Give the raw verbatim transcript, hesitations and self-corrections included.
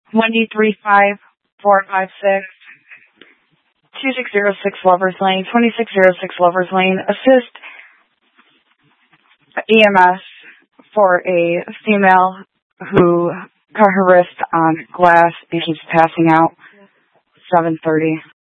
one D three five four five six two six zero six Lovers Lane, twenty-six oh six Lovers Lane. Assist E M S for a female who cut her wrist on glass and she's passing out. seven thirty.